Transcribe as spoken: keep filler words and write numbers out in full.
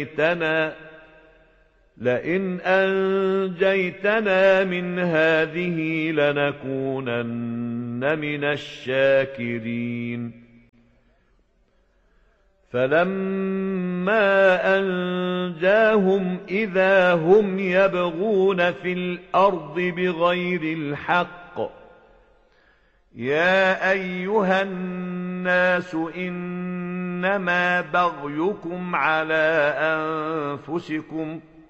أنجيتنا لئن أنجيتنا من هذه لنكونن من الشاكرين فلما أنجاهم إذا هم يبغون في الأرض بغير الحق يا أيها الناس إنما بغيكم على أنفسكم